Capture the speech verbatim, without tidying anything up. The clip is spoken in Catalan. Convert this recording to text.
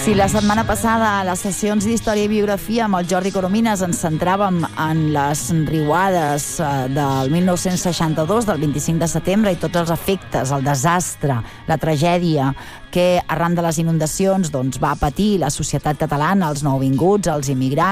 Si la setmana passada a les sessions d'Història i Biografia amb el Jordi Coromines ens centràvem en les riuades del mil nou-cents seixanta-dos, del vint-i-cinc de setembre, i tots els efectes, el desastre, la tragèdia que arran de les inundacions doncs, va patir la societat catalana, els nouvinguts, els immigrants,